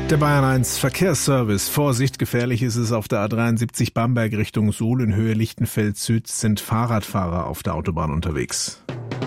Der Bayern 1 Verkehrsservice. Vorsicht, gefährlich ist es auf der A73 Bamberg Richtung Suhl in Höhe Lichtenfeld Süd sind Fahrradfahrer auf der Autobahn unterwegs.